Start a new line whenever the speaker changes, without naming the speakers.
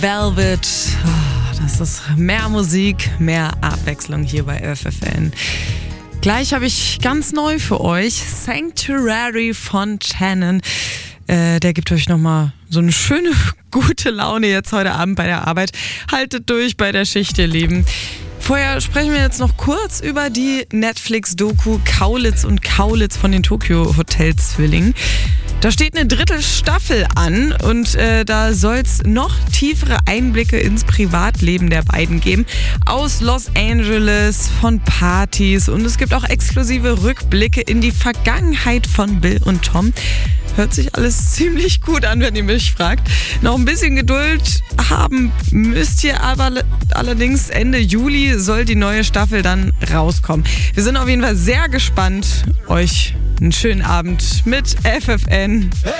Velvet, das ist mehr Musik, mehr Abwechslung hier bei FFN. Gleich habe ich ganz neu für euch Sanctuary von Shannon. Der gibt euch nochmal so eine schöne, gute Laune jetzt heute Abend bei der Arbeit. Haltet durch bei der Schicht, ihr Lieben. Vorher sprechen wir jetzt noch kurz über die Netflix-Doku Kaulitz und Kaulitz von den Tokyo Hotel-Zwillingen. Da steht eine 3. Staffel an und da soll es noch tiefere Einblicke ins Privatleben der beiden geben. Aus Los Angeles, von Partys, und es gibt auch exklusive Rückblicke in die Vergangenheit von Bill und Tom. Hört sich alles ziemlich gut an, wenn ihr mich fragt. Noch ein bisschen Geduld haben müsst ihr aber allerdings. Ende Juli soll die neue Staffel dann rauskommen. Wir sind auf jeden Fall sehr gespannt. Euch einen schönen Abend mit FFN.